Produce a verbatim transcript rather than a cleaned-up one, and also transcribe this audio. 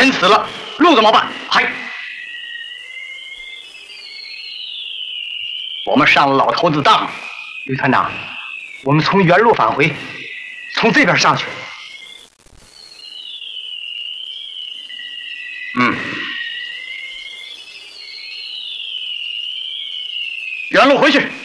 人死了，路怎么办？嗨，我们上了老头子当。刘团长，我们从原路返回，从这边上去。嗯，原路回去。